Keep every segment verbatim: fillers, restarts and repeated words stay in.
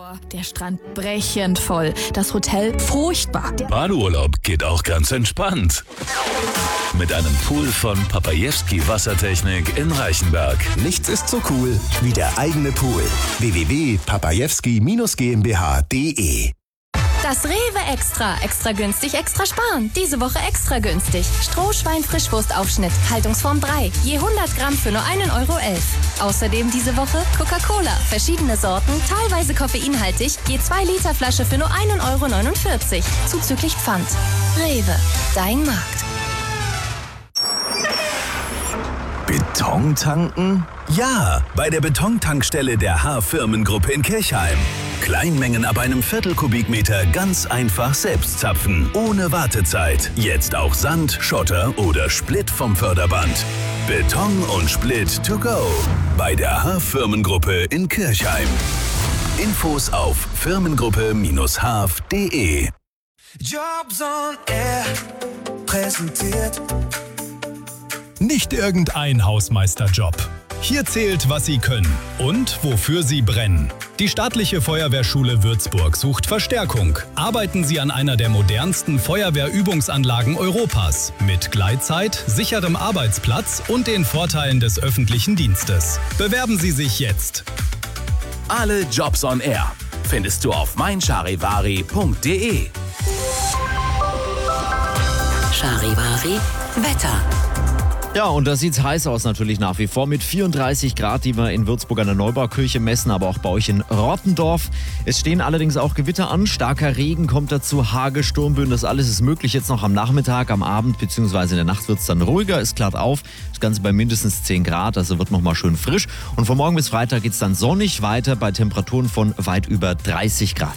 Der Strand brechend voll, das Hotel furchtbar. Badeurlaub geht auch ganz entspannt. Mit einem Pool von Papajewski Wassertechnik in Reichenberg. Nichts ist so cool wie der eigene Pool. w w w punkt papajewski Bindestrich GmbH punkt de Das Rewe Extra. Extra günstig, extra sparen. Diese Woche extra günstig. Strohschwein-Frischwurstaufschnitt, Haltungsform drei. Je hundert Gramm für nur einen Euro elf. Außerdem diese Woche Coca-Cola. Verschiedene Sorten, teilweise koffeinhaltig. Je zwei Liter Flasche für nur einen Euro neunundvierzig. Zuzüglich Pfand. Rewe. Dein Markt. Beton tanken? Ja, bei der Betontankstelle der H-Firmengruppe in Kirchheim. Kleinmengen ab einem Viertel Kubikmeter ganz einfach selbst zapfen, ohne Wartezeit. Jetzt auch Sand, Schotter oder Split vom Förderband. Beton und Split to go bei der H-Firmengruppe in Kirchheim. Infos auf firmengruppe Bindestrich h f punkt de. Jobs on Air präsentiert. Nicht irgendein Hausmeisterjob. Hier zählt, was Sie können und wofür Sie brennen. Die staatliche Feuerwehrschule Würzburg sucht Verstärkung. Arbeiten Sie an einer der modernsten Feuerwehrübungsanlagen Europas mit Gleitzeit, sicherem Arbeitsplatz und den Vorteilen des öffentlichen Dienstes. Bewerben Sie sich jetzt. Alle Jobs on Air findest du auf mein charivari punkt de. Charivari Wetter. Ja, und da sieht's heiß aus natürlich nach wie vor mit vierunddreißig Grad, die wir in Würzburg an der Neubaukirche messen, aber auch bei euch in Rottendorf. Es stehen allerdings auch Gewitter an, starker Regen kommt dazu, Hagel, Sturmböen, das alles ist möglich jetzt noch am Nachmittag, am Abend bzw. in der Nacht wird's dann ruhiger, es klart auf, das Ganze bei mindestens zehn Grad, also wird nochmal schön frisch. Und von morgen bis Freitag geht's dann sonnig weiter bei Temperaturen von weit über dreißig Grad.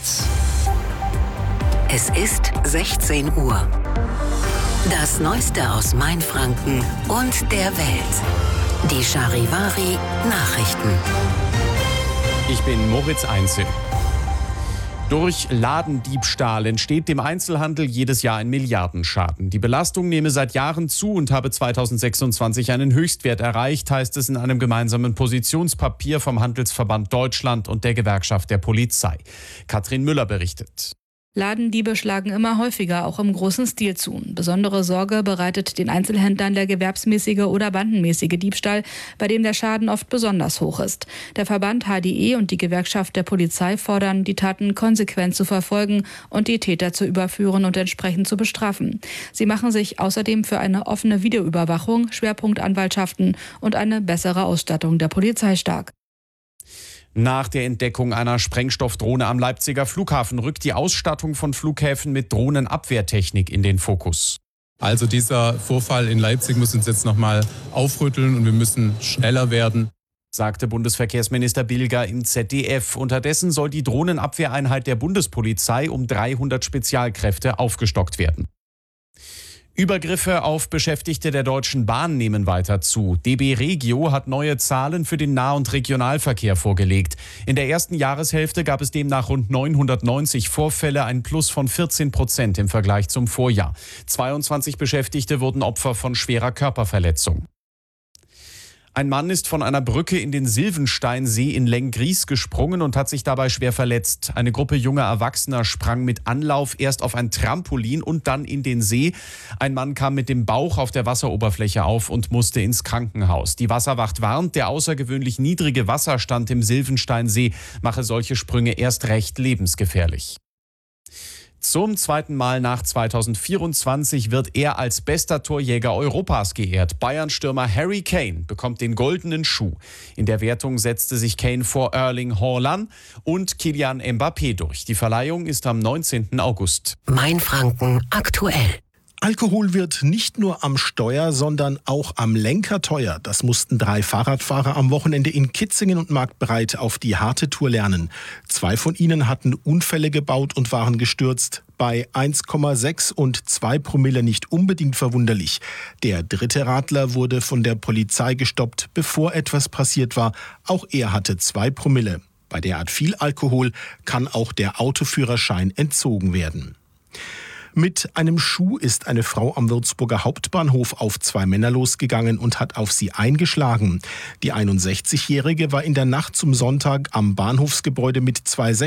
Es ist sechzehn Uhr. Das Neueste aus Mainfranken und der Welt. Die Charivari Nachrichten. Ich bin Moritz Einzel. Durch Ladendiebstahl entsteht dem Einzelhandel jedes Jahr ein Milliardenschaden. Die Belastung nehme seit Jahren zu und habe zweitausendsechsundzwanzig einen Höchstwert erreicht, heißt es in einem gemeinsamen Positionspapier vom Handelsverband Deutschland und der Gewerkschaft der Polizei. Katrin Müller berichtet. Ladendiebe schlagen immer häufiger, auch im großen Stil zu. Besondere Sorge bereitet den Einzelhändlern der gewerbsmäßige oder bandenmäßige Diebstahl, bei dem der Schaden oft besonders hoch ist. Der Verband H D E und die Gewerkschaft der Polizei fordern, die Taten konsequent zu verfolgen und die Täter zu überführen und entsprechend zu bestrafen. Sie machen sich außerdem für eine offene Videoüberwachung, Schwerpunktanwaltschaften und eine bessere Ausstattung der Polizei stark. Nach der Entdeckung einer Sprengstoffdrohne am Leipziger Flughafen rückt die Ausstattung von Flughäfen mit Drohnenabwehrtechnik in den Fokus. Also dieser Vorfall in Leipzig muss uns jetzt nochmal aufrütteln und wir müssen schneller werden, sagte Bundesverkehrsminister Bilger im Z D F. Unterdessen soll die Drohnenabwehreinheit der Bundespolizei um dreihundert Spezialkräfte aufgestockt werden. Übergriffe auf Beschäftigte der Deutschen Bahn nehmen weiter zu. D B Regio hat neue Zahlen für den Nah- und Regionalverkehr vorgelegt. In der ersten Jahreshälfte gab es demnach rund neunhundertneunzig Vorfälle, ein Plus von vierzehn Prozent im Vergleich zum Vorjahr. zweiundzwanzig Beschäftigte wurden Opfer von schwerer Körperverletzung. Ein Mann ist von einer Brücke in den Silvensteinsee in Lenggries gesprungen und hat sich dabei schwer verletzt. Eine Gruppe junger Erwachsener sprang mit Anlauf erst auf ein Trampolin und dann in den See. Ein Mann kam mit dem Bauch auf der Wasseroberfläche auf und musste ins Krankenhaus. Die Wasserwacht warnt, der außergewöhnlich niedrige Wasserstand im Silvensteinsee mache solche Sprünge erst recht lebensgefährlich. Zum zweiten Mal nach zweitausendvierundzwanzig wird er als bester Torjäger Europas geehrt. Bayern-Stürmer Harry Kane bekommt den goldenen Schuh. In der Wertung setzte sich Kane vor Erling Haaland und Kylian Mbappé durch. Die Verleihung ist am neunzehnten August. Mainfranken aktuell. Alkohol wird nicht nur am Steuer, sondern auch am Lenker teuer. Das mussten drei Fahrradfahrer am Wochenende in Kitzingen und Marktbreit auf die harte Tour lernen. Zwei von ihnen hatten Unfälle gebaut und waren gestürzt. Bei eins Komma sechs und zwei Promille nicht unbedingt verwunderlich. Der dritte Radler wurde von der Polizei gestoppt, bevor etwas passiert war. Auch er hatte zwei Promille. Bei derart viel Alkohol kann auch der Autoführerschein entzogen werden. Mit einem Schuh ist eine Frau am Würzburger Hauptbahnhof auf zwei Männer losgegangen und hat auf sie eingeschlagen. Die einundsechzigjährige war in der Nacht zum Sonntag am Bahnhofsgebäude mit zwei